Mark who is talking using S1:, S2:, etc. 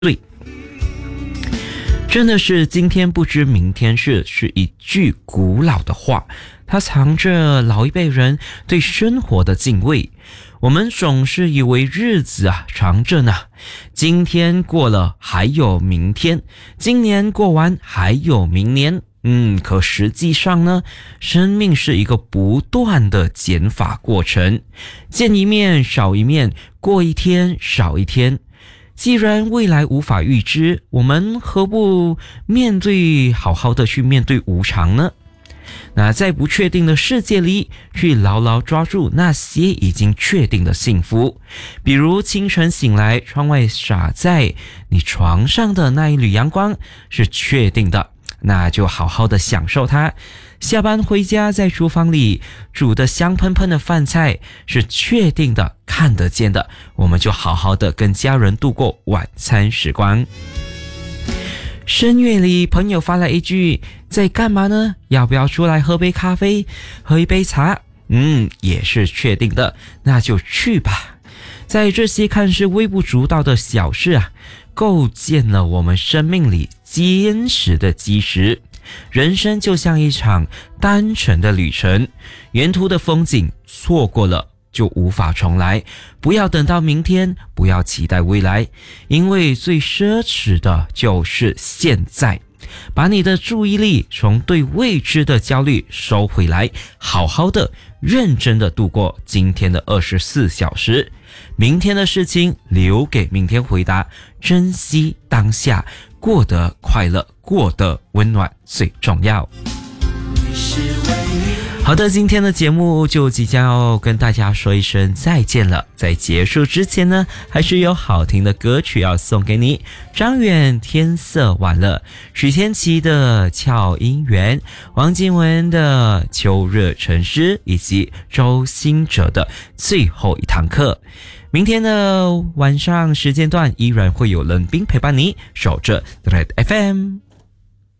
S1: 对，真的是今天不知明天事，是一句古老的话，它藏着老一辈人对生活的敬畏。我们总是以为日子长着呢，今天过了还有明天，今年过完还有明年。可实际上呢，生命是一个不断的减法过程，见一面少一面，过一天少一天。既然未来无法预知，我们何不好好的去面对无常呢？那在不确定的世界里，去牢牢抓住那些已经确定的幸福。比如清晨醒来，窗外洒在你床上的那一缕阳光是确定的，那就好好的享受它。下班回家，在厨房里煮的香喷喷的饭菜是确定的，看得见的，我们就好好的跟家人度过晚餐时光。深夜里，朋友发来一句，在干嘛呢？要不要出来喝杯咖啡，喝一杯茶？也是确定的，那就去吧。在这些看似微不足道的小事构建了我们生命里坚实的基石。人生就像一场单程的旅程，沿途的风景错过了就无法重来。不要等到明天，不要期待未来，因为最奢侈的就是现在。把你的注意力从对未知的焦虑收回来，好好的认真的度过今天的24小时，明天的事情留给明天回答，珍惜当下，过得快乐，过得温暖最重要。好的，今天的节目就即将要跟大家说一声再见了。在结束之前呢，还是有好听的歌曲要送给你。张远天色晚了，许天琪的俏姻缘，王靖雯的秋热成诗，以及周兴哲的最后一堂课。明天的晚上时间段依然会有冷冰陪伴你，守着 Red FM。